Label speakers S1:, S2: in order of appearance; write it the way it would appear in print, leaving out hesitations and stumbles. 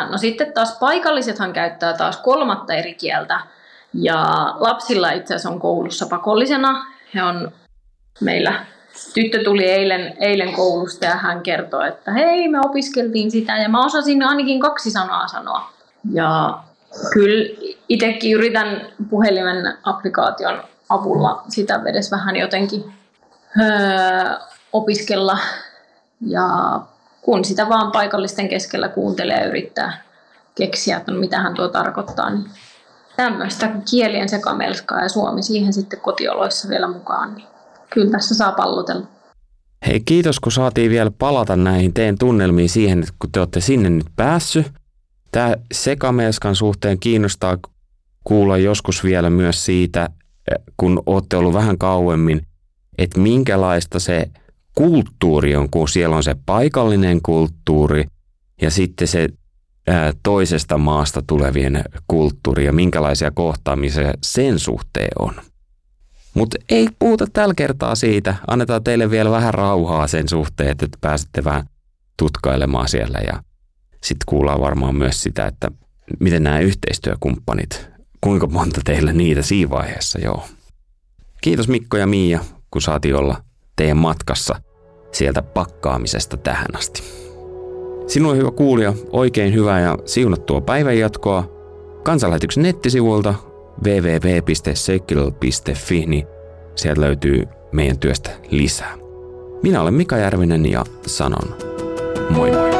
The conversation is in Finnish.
S1: No sitten taas paikallisethan käyttää taas 3 eri kieltä. Ja lapsilla itse asiassa on koulussa pakollisena. Meillä tyttö tuli eilen koulusta ja hän kertoi, että hei, me opiskeltiin sitä ja mä osasin ainakin 2 sanaa sanoa. Ja kyllä itsekin yritän puhelimen applikaation avulla sitä edes vähän jotenkin opiskella. Ja kun sitä vaan paikallisten keskellä kuuntelee ja yrittää keksiä, että mitähän tuo tarkoittaa, niin tämmöistä kielien sekamelskaa ja suomi siihen sitten kotioloissa vielä mukaan, niin kyllä tässä saa pallotella.
S2: Hei, kiitos kun saatiin vielä palata näihin teidän tunnelmiin siihen, että kun te olette sinne nyt päässyt. Tämä sekamelskan suhteen kiinnostaa kuulla joskus vielä myös siitä, kun olette ollut vähän kauemmin, että minkälaista se kulttuuri on, kun siellä on se paikallinen kulttuuri ja sitten se toisesta maasta tulevien kulttuuri ja minkälaisia kohtaamisia sen suhteen on. Mutta ei puhuta tällä kertaa siitä. Annetaan teille vielä vähän rauhaa sen suhteen, että pääsette vähän tutkailemaan siellä ja sitten kuullaan varmaan myös sitä, että miten nämä yhteistyökumppanit, kuinka monta teillä niitä siinä vaiheessa, joo. Kiitos Mikko ja Miia, kun saatiin olla teidän matkassa sieltä pakkaamisesta tähän asti. Sinulle hyvä kuulija, oikein hyvää ja siunattua päivänjatkoa. Kansanlähetyksen nettisivuilta www.sekkilö.fi, niin sieltä löytyy meidän työstä lisää. Minä olen Mika Järvinen ja sanon moi moi.